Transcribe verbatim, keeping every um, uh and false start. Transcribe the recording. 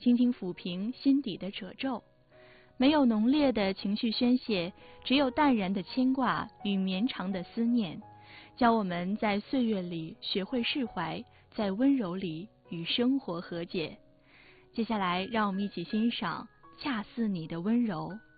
轻轻抚平心底的褶皱。没有浓烈的情绪宣泄，只有淡然的牵挂与绵长的思念，教我们在岁月里学会释怀，在温柔里与生活和解。接下来让我们一起欣赏《恰似你的温柔》。